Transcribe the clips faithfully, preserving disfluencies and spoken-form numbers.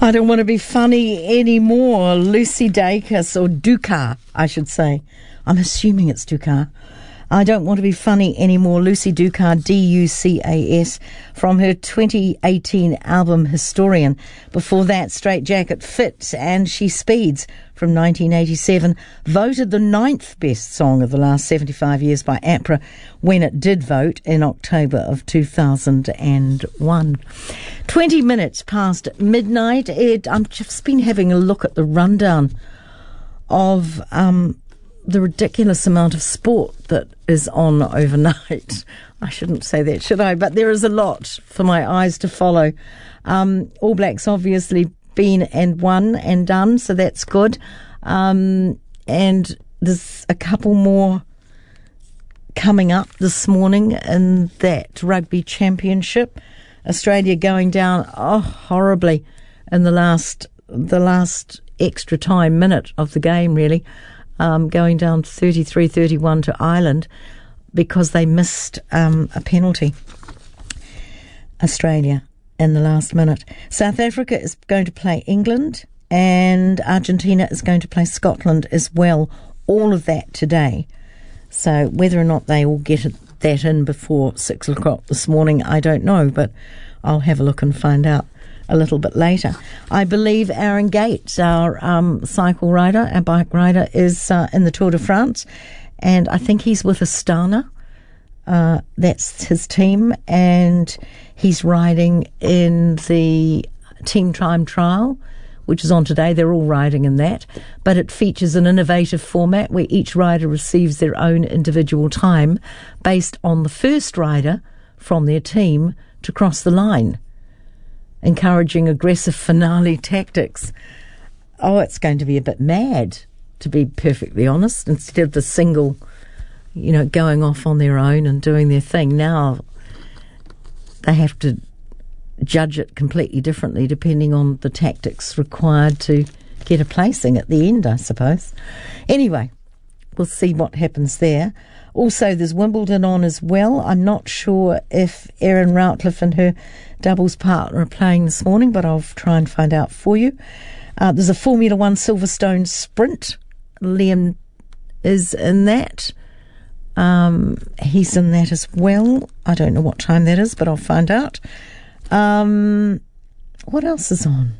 I don't want to be funny anymore. Lucy Dacus, or Dukar, I should say. I'm assuming it's Dukar. I don't want to be funny anymore. Lucy Dukar, D U C A S, from her twenty eighteen album Historian. Before that, Straight Jacket Fit and She Speeds from nineteen eighty-seven, voted the ninth best song of the last seventy-five years by APRA when it did vote in October of two thousand one. twenty minutes past midnight. It, I've just been having a look at the rundown of um, the ridiculous amount of sport that is on overnight. I shouldn't say that, should I? But there is a lot for my eyes to follow. Um, All Blacks obviously been and won and done, so that's good. Um, and there's a couple more coming up this morning in that rugby championship. Australia going down oh horribly in the last the last extra time minute of the game, really. Um, going down thirty-three thirty-one to Ireland because they missed um, a penalty. Australia in the last minute. South Africa is going to play England and Argentina is going to play Scotland as well. All of that today. So whether or not they will get it, that in before six o'clock this morning, I don't know, but I'll have a look and find out a little bit later. I believe Aaron Gates, our um, cycle rider, our bike rider, is uh, in the Tour de France, and I think he's with Astana. Uh, that's his team, and he's riding in the Team Time Trial, which is on today. They're all riding in that, but it features an innovative format where each rider receives their own individual time based on the first rider from their team to cross the line, encouraging aggressive finale tactics. Oh, it's going to be a bit mad, to be perfectly honest. Instead of the single, you know, going off on their own and doing their thing, now they have to judge it completely differently depending on the tactics required to get a placing at the end, I suppose. Anyway, we'll see what happens there. Also, there's Wimbledon on as well. I'm not sure if Erin Routliffe and her doubles partner are playing this morning, but I'll try and find out for you. Uh, there's a Formula One Silverstone sprint. Liam is in that. Um, he's in that as well. I don't know what time that is, but I'll find out. Um, what else is on?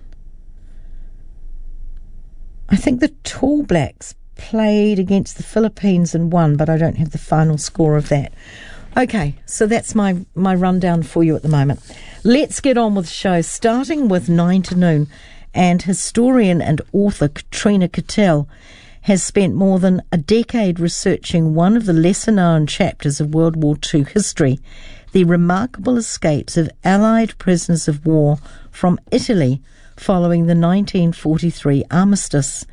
I think the Tall Blacks played against the Philippines and won, but I don't have the final score of that. Okay, so that's my, my rundown for you at the moment. Let's get on with the show, starting with nine to noon. And historian and author Katrina Cattell has spent more than a decade researching one of the lesser-known chapters of World War Two history, the remarkable escapes of Allied prisoners of war from Italy following the nineteen forty-three armistice.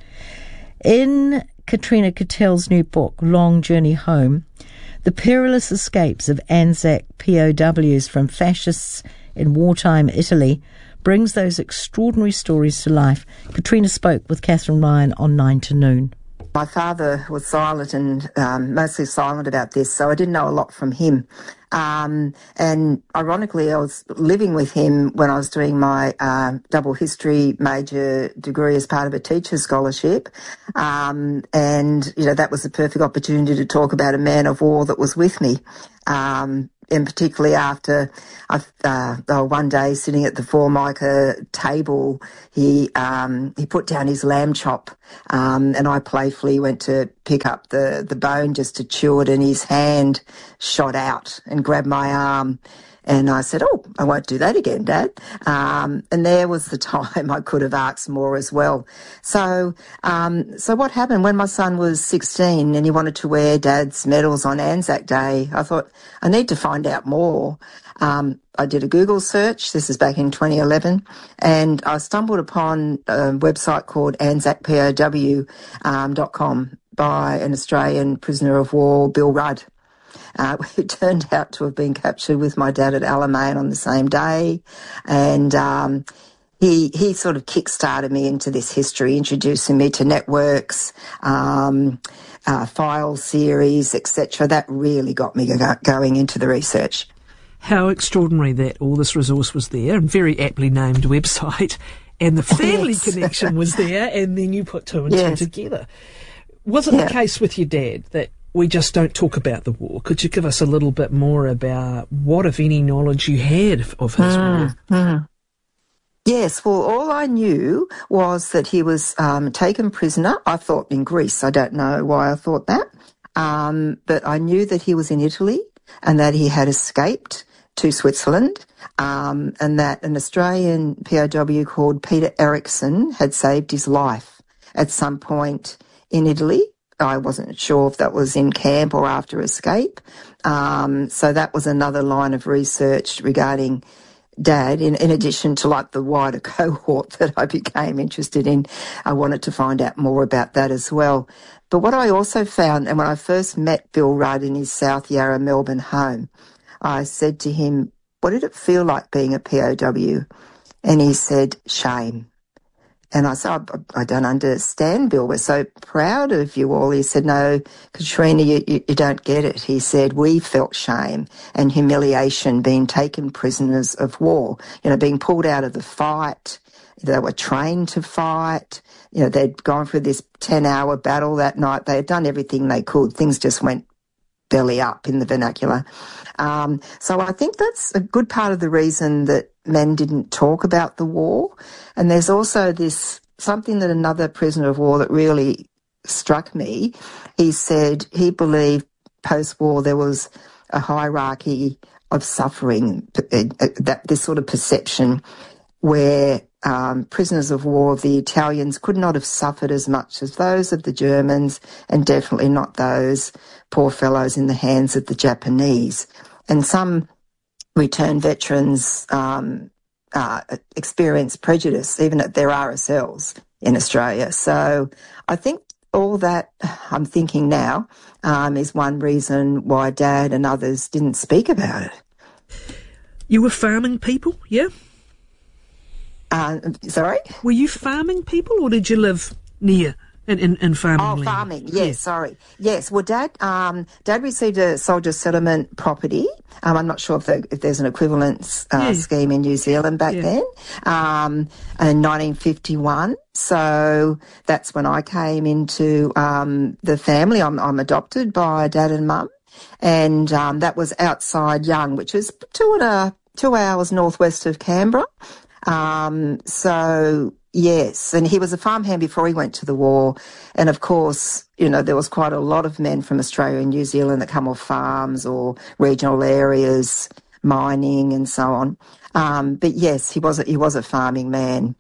In Katrina Cattell's new book, Long Journey Home, the perilous escapes of Anzac P O Ws from fascists in wartime Italy brings those extraordinary stories to life. Katrina spoke with Catherine Ryan on nine to noon. My father was silent and um, mostly silent about this, so I didn't know a lot from him. Um, and ironically, I was living with him when I was doing my uh, double history major degree as part of a teacher's scholarship. Um, and, you know, that was the perfect opportunity to talk about a man of war that was with me. Um, and particularly after I, uh, oh, one day sitting at the Formica table, he um, he put down his lamb chop, um, and I playfully went to pick up the, the bone just to chew it, and his hand shot out and grabbed my arm. And I said, oh, I won't do that again, Dad. Um, and there was the time I could have asked more as well. So um, so what happened when my son was sixteen and he wanted to wear Dad's medals on Anzac Day, I thought, I need to find out more. Um, I did a Google search. This is back in twenty eleven. And I stumbled upon a website called anzac P O W dot com by an Australian prisoner of war, Bill Rudd. Uh, who turned out to have been captured with my dad at Alamein on the same day. And um, he he sort of kick-started me into this history, introducing me to networks, um, uh, file series, et cetera. That really got me go- going into the research. How extraordinary that all this resource was there, and very aptly named website. and the family Yes. connection was there, and then you put two and Yes. two together. Was it Yeah. the case with your dad that we just don't talk about the war? Could you give us a little bit more about what, if any, knowledge you had of his Mm, war? mm. Yes, well, all I knew was that he was um, taken prisoner. I thought in Greece. I don't know why I thought that. Um, but I knew that he was in Italy and that he had escaped to Switzerland, um, and that an Australian P O W called Peter Erickson had saved his life at some point in Italy. I wasn't sure if that was in camp or after escape. Um, so that was another line of research regarding Dad, in, in addition to like the wider cohort that I became interested in. I wanted to find out more about that as well. But what I also found, and when I first met Bill Rudd in his South Yarra, Melbourne home, I said to him, what did it feel like being a P O W? And he said, shame. And I said, I, I don't understand, Bill. We're so proud of you all. He said, no, Katrina, you, you, you don't get it. He said, we felt shame and humiliation being taken prisoners of war, you know, being pulled out of the fight. They were trained to fight. You know, they'd gone through this ten-hour battle that night. They had done everything they could. Things just went belly up in the vernacular. Um, so I think that's a good part of the reason that men didn't talk about the war. And there's also this, something that another prisoner of war that really struck me. He said he believed post-war there was a hierarchy of suffering, that this sort of perception where um, prisoners of war of the Italians could not have suffered as much as those of the Germans, and definitely not those poor fellows in the hands of the Japanese. And some returned veterans um, uh, experience prejudice, even at their R S Ls in Australia. So I think all that, I'm thinking now, um, is one reason why Dad and others didn't speak about it. You were farming people, yeah? Uh, sorry? Were you farming people, or did you live near in, in, in farming Oh, land? farming. Yes, Yeah. sorry. Yes. Well, Dad, um, Dad received a soldier settlement property. Um, I'm not sure if, the, if there's an equivalent uh, Yeah. scheme in New Zealand back Yeah. then. Um, in nineteen fifty-one. So that's when I came into um, the family. I'm, I'm adopted by Dad and Mum, and um, that was outside Young, which is two and a two hours northwest of Canberra. Um, so yes, and he was a farmhand before he went to the war. And of course, you know, there was quite a lot of men from Australia and New Zealand that come off farms or regional areas, mining and so on. Um, but yes, he was a, he was a farming man.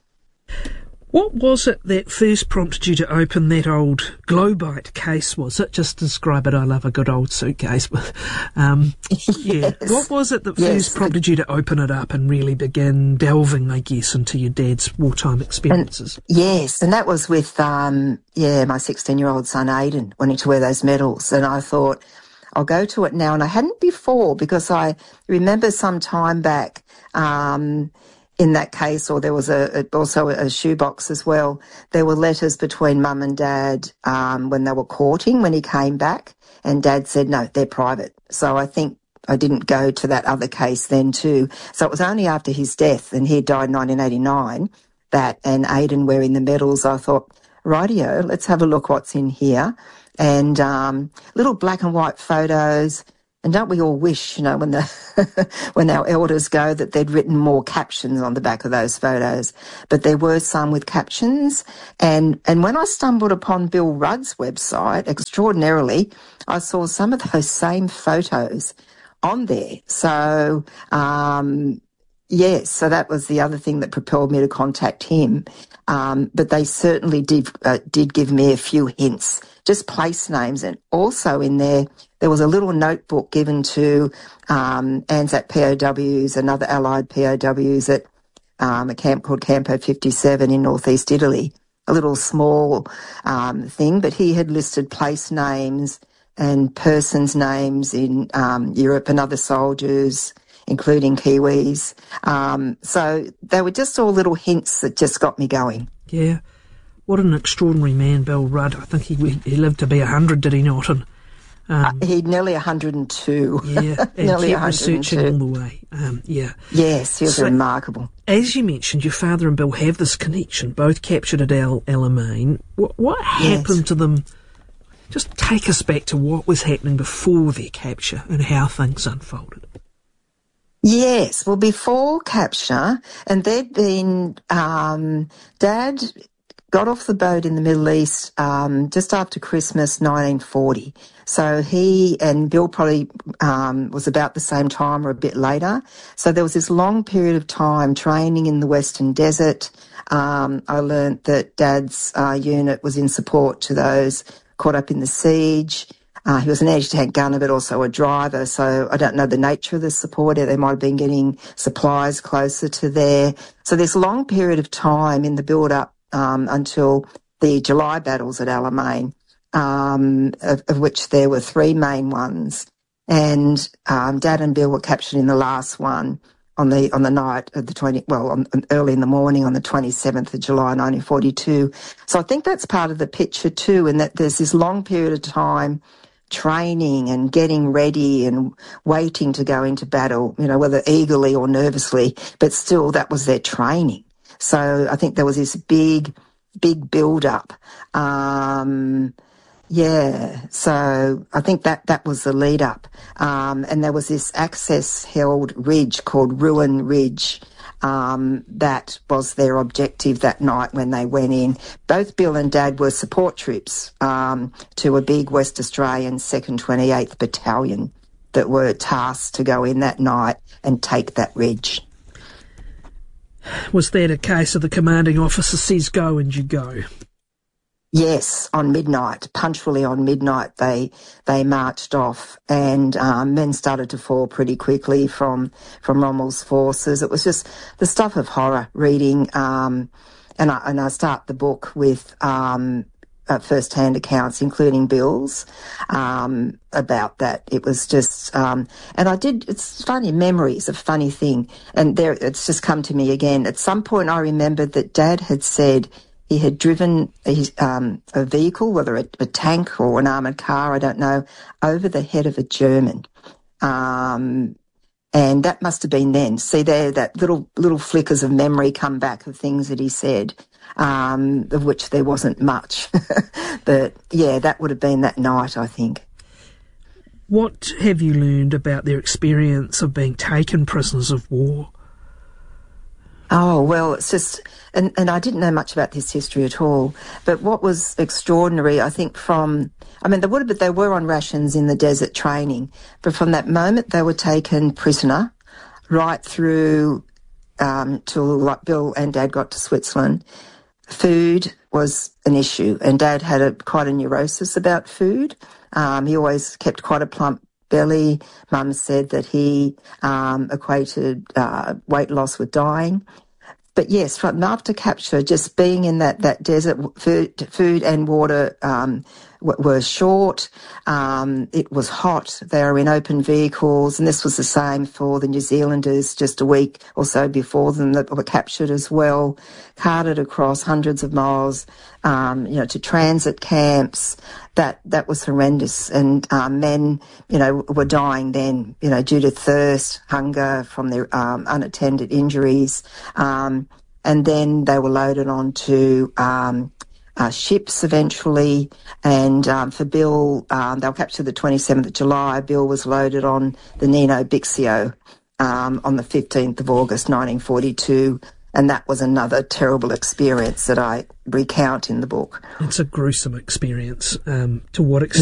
What was it that first prompted you to open that old Globite case? Was it? Just describe it. I love a good old suitcase. um, yeah. Yes. What was it that Yes. first prompted you to open it up and really begin delving, I guess, into your dad's wartime experiences? And, yes, and that was with, um, yeah, my sixteen-year-old son Aidan wanting to wear those medals. And I thought, I'll go to it now. And I hadn't before, because I remember some time back, um, in that case, or there was a, a also a shoebox as well, there were letters between Mum and Dad um, when they were courting, when he came back, and Dad said, no, they're private. So I think I didn't go to that other case then too. So it was only after his death, and he had died in nineteen eighty-nine, that, and Aidan wearing the medals, I thought, rightio, let's have a look what's in here. And um, little black and white photos. And don't we all wish, you know, when the when our elders go, that they'd written more captions on the back of those photos. But there were some with captions. And, and when I stumbled upon Bill Rudd's website, extraordinarily, I saw some of those same photos on there. So, um, yes, so that was the other thing that propelled me to contact him. Um, but they certainly did, uh, did give me a few hints, just place names. And also in there, there was a little notebook given to um, Anzac P O Ws and other allied P O Ws at um, a camp called Campo fifty-seven in northeast Italy, a little small um, thing, but he had listed place names and persons' names in um, Europe and other soldiers, including Kiwis. Um, so they were just all little hints that just got me going. Yeah. What an extraordinary man, Bill Rudd. I think he he lived to be a hundred, did he not? And Um, uh, he nearly one hundred and two. Yeah, and nearly kept researching all the way. Um, yeah. Yes, he was so, remarkable. As you mentioned, your father and Bill have this connection, both captured at Al- Alamein. What, what happened yes. to them? Just take us back to what was happening before their capture and how things unfolded. Yes, well, before capture, and they'd been, um, Dad got off the boat in the Middle East um, just after Christmas nineteen forty. So he and Bill probably um, was about the same time or a bit later. So there was this long period of time training in the Western Desert. Um, I learnt that Dad's uh, unit was in support to those caught up in the siege. Uh, he was an anti-tank gunner, but also a driver, so I don't know the nature of the support. They might have been getting supplies closer to there. So this long period of time in the build-up um, until the July battles at Alamein, um, of, of which there were three main ones, and um, Dad and Bill were captured in the last one on the on the night of the twenty well on, early in the morning on the twenty-seventh of July nineteen forty-two. So I think that's part of the picture too, in that there's this long period of time training and getting ready and waiting to go into battle, you know, whether eagerly or nervously, but still that was their training. So I think there was this big, big build-up. Um, yeah, so I think that, that was the lead-up. Um, and there was this access-held ridge called Ruin Ridge. Um, that was their objective that night when they went in. Both Bill and Dad were support troops um, to a big West Australian second twenty-eighth Battalion that were tasked to go in that night and take that ridge. Was that a case of the commanding officer says go and you go? Yes, on midnight, punctually on midnight, they they marched off, and um, men started to fall pretty quickly from from Rommel's forces. It was just the stuff of horror reading, um, and I and I start the book with um, uh, first-hand accounts, including Bill's, um, about that. It was just, um, and I did. It's funny, memories, a funny thing, and there it's just come to me again. At some point, I remembered that Dad had said he had driven a, um, a vehicle, whether a, a tank or an armoured car, I don't know, over the head of a German. Um, and that must have been then. See there, that little little flickers of memory come back of things that he said, um, of which there wasn't much. But, yeah, that would have been that night, I think. What have you learned about their experience of being taken prisoners of war? Oh, well, it's just, and, and I didn't know much about this history at all, but what was extraordinary, I think from, I mean, they would have, but they were on rations in the desert training, but from that moment they were taken prisoner right through um, till like Bill and Dad got to Switzerland. Food was an issue, and Dad had a, quite a neurosis about food. Um, he always kept quite a plump belly. Mum said that he um, equated uh, weight loss with dying. But yes, from after capture, just being in that, that desert, food, food and water um, were short. Um, it was hot. They were in open vehicles, and this was the same for the New Zealanders just a week or so before them that were captured as well, carted across hundreds of miles, um, you know, to transit camps. That that was horrendous, and um, men, you know, were dying then, you know, due to thirst, hunger, from their um, unattended injuries, um, and then they were loaded onto um, uh, ships eventually. And um, for Bill, um, they were captured the twenty-seventh of July. Bill was loaded on the Nino Bixio um, on the fifteenth of August, nineteen forty-two. And that was another terrible experience that I recount in the book. It's a gruesome experience. Um, to what extent?